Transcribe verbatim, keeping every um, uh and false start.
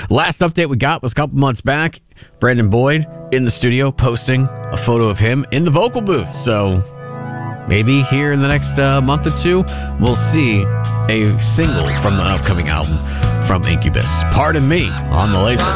Last update we got was a couple months back. Brandon Boyd in the studio posting a photo of him in the vocal booth. So maybe here in the next uh, month or two, we'll see a single from the upcoming album from Incubus. Pardon Me on the Laser.